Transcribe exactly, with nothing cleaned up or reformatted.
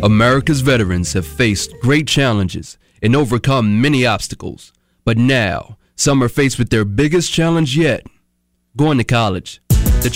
America's veterans have faced great challenges and overcome many obstacles. But now, some are faced with their biggest challenge yet, going to college.